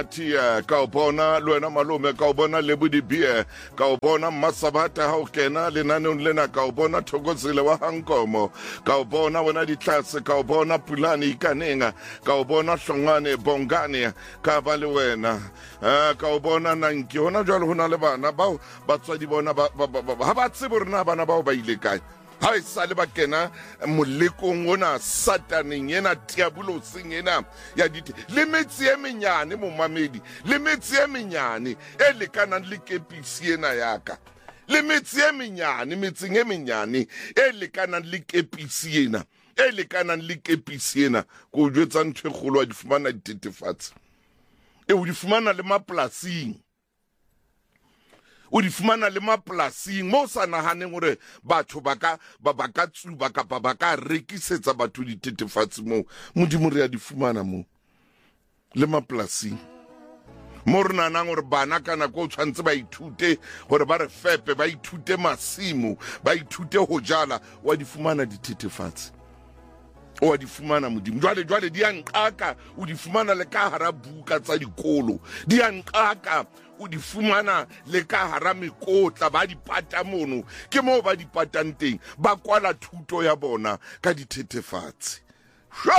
Tia ka o bona le wena malome ka o bona le bodibie ka o bona Masabata ha o kena lenaneng lena ka o bona Thokozile wa Hankomo ka o bona wena ditlase ka o bona Pulane Ikanenga ka o bona Hlongwane Bongane ka ba le wena ka o bona Nanki hona jwale hona le bana ba batswadi bona ha ba tsebe rena bana bao ba ile kae ha isale ba kena molekong ona sataneng ena diaboloseng ena ya dite le metsi e menyane mo mamedi le metsi e menyane e lekanang le kepisi ena yaka le metsi e menyane metsing e menyane e lekanang le kepisi ena e lekanang le kepisi ena go jwetsa ntwe kgolo wa di fumana ditetefatsi e o di fumana le maplasing o di fumana le maplasing mo sa nahaneng gore batho ba ka tsuba kapa ba ka rekisetsa batho ditetefatsi mo modimo re ya di fumana mo le maplasing mo re nanang gore bana kana go tshwantse ba ithute gore ba re fepe ba ithute masimo ba ithute ho jala wa di fumana ditetefatsi o di fumana modimo jwale di anqaka o di fumana le ka hara buka tsa dikolo di anqaka o di fumana le ka hara mekotla ba di pata mono ke mo ba di patang teng ba kwala thuto ya bona ka dithethefatsi